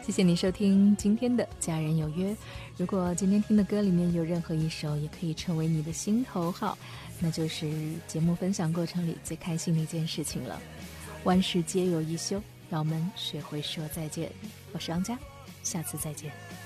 谢谢你收听今天的家人有约。如果今天听的歌里面有任何一首也可以成为你的心头好，那就是节目分享过程里最开心的一件事情了。万事皆有一休，让我们学会说再见。我是杨佳，下次再见。